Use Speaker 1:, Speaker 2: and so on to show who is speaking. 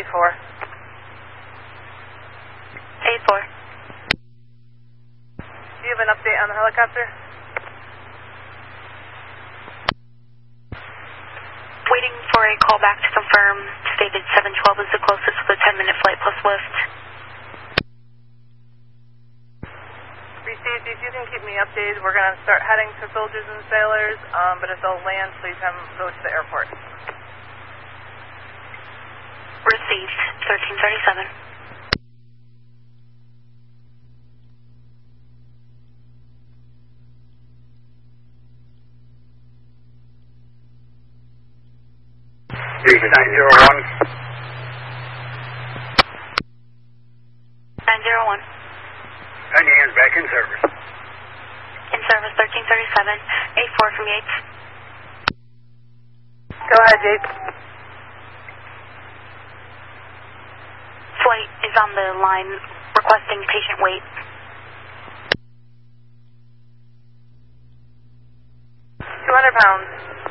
Speaker 1: 8-4.
Speaker 2: 8-4.
Speaker 1: Do you have an update on the helicopter?
Speaker 2: Waiting for a call back to confirm. Stated 712 is the closest with a 10-minute flight plus lift.
Speaker 1: Received. If you can keep me updated, we're going to start heading to soldiers and sailors, but if they'll land, please have them go to the airport.
Speaker 2: Received. 1337.
Speaker 3: Houston 901.
Speaker 2: 901.
Speaker 3: Indians back in service.
Speaker 2: In service 1337. 8-4 from Yates.
Speaker 1: Go ahead, Jake.
Speaker 2: Flight is on the line requesting patient wait.
Speaker 1: 200 pounds.